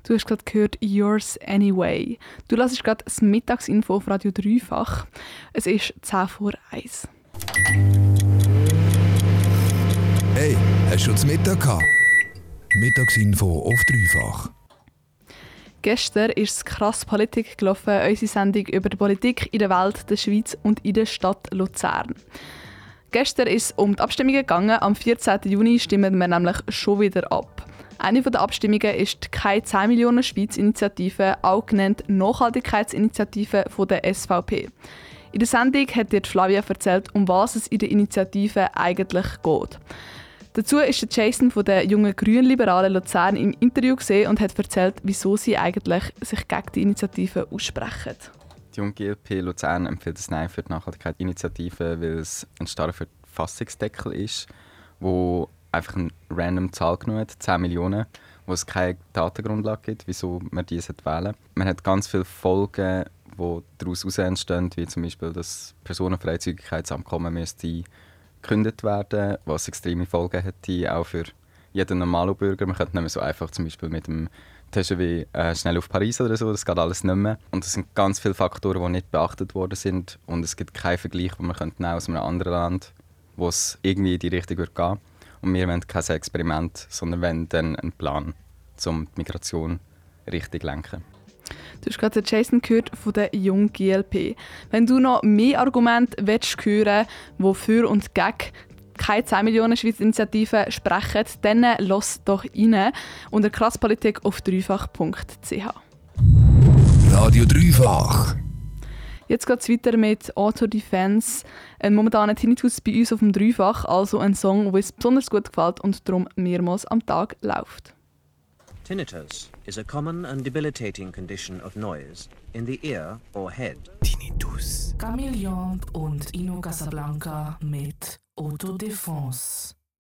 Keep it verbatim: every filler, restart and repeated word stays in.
Du hast gerade gehört «Yours Anyway». Du hörst gerade das Mittagsinfo auf Radio Dreifach. Es ist zehn vor eins. Hey, hast du schon das Mittag gehabt? Mittagsinfo auf Dreifach. Gestern ist krass Politik gelaufen, unsere Sendung über die Politik in der Welt, der Schweiz und in der Stadt Luzern. Gestern ist es um die Abstimmungen gegangen. Am vierzehnten Juni stimmen wir nämlich schon wieder ab. Eine der Abstimmungen ist die «Keine zehn Millionen Schweiz-Initiative», auch genannt «Nachhaltigkeitsinitiative» von der S V P. In der Sendung hat dir Flavia erzählt, um was es in der Initiative eigentlich geht. Dazu ist der Jason von der jungen Grünliberalen Luzern im Interview gesehen und hat erzählt, wieso sie eigentlich sich gegen die Initiative aussprechen. Die junge G L P Luzern empfiehlt das Nein für die Nachhaltigkeitsinitiative, weil es ein starrer Verfassungsdeckel ist, wo einfach eine random Zahl genommen hat, zehn Millionen, wo es keine Datengrundlage gibt, wieso man diese wählen sollte. Man hat ganz viele Folgen, die daraus entstehen, wie zum Beispiel, dass Personenfreizügigkeitsabkommen müsste gekündigt werden, was extreme Folgen hätte, auch für jeden normalen Bürger. Man könnte nicht mehr so einfach zum Beispiel mit dem T G V äh, schnell auf Paris oder so, das geht alles nicht mehr. Und es sind ganz viele Faktoren, die nicht beachtet worden sind und es gibt keinen Vergleich, den man könnte aus einem anderen Land, wo es irgendwie in die Richtung gehen würde. Und wir wollen kein Experiment, sondern wollen dann einen Plan, um die Migration richtig zu lenken. Du hast gerade Jason gehört von der jungen G L P. Wenn du noch mehr Argumente willst hören, die für und gegen keine zehn Millionen Schweizer Initiative sprechen, dann lass doch rein unter krasspolitik auf dreifach punkt c h. Radio Dreifach. Jetzt geht es weiter mit Auto Defense. Ein momentaner Tinnitus bei uns auf dem Dreifach, also ein Song, der uns besonders gut gefällt und darum mehrmals am Tag läuft. Tinnitus is a common and debilitating condition of noise in the ear or head. Tinnitus. Chameleon und Ino Casablanca mit Autodefense.